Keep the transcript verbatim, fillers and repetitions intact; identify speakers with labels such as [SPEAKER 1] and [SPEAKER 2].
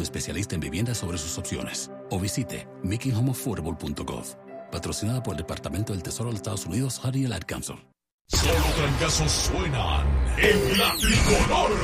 [SPEAKER 1] especialista en viviendas sobre sus opciones. O visite making home affordable punto gov. Patrocinada por el Departamento del Tesoro de los Estados Unidos, Honey y el Ad Council.
[SPEAKER 2] Solo trancazos suenan en la tricolor.